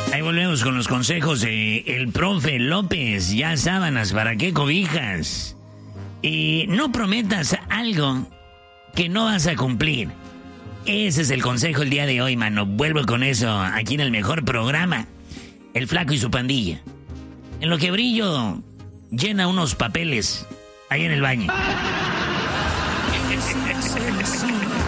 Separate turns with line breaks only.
Ahí volvemos con los consejos de el profe López. Ya sábanas, ¿para qué cobijas? Y no prometas algo que no vas a cumplir. Ese es el consejo el día de hoy, mano. Vuelvo con eso aquí en el mejor programa. El Flaco y su pandilla. En lo que Brillo llena unos papeles ahí en el baño.